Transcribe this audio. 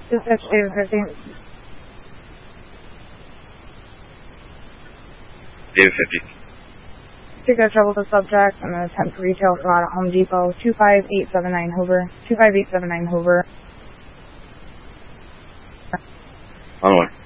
Dispatch David 50. David 50. Take a trouble to subject and an attempt to retail fraud at Home Depot, 25879 Hoover. 25879 Hoover. On the way.